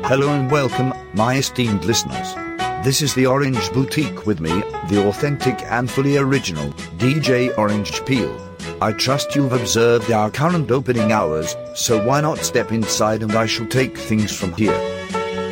Hello and welcome, my esteemed listeners. This is the Orange Boutique with me, the authentic and fully original DJ Orange Peel. I trust you've observed our current opening hours, so why not step inside and I shall take things from here.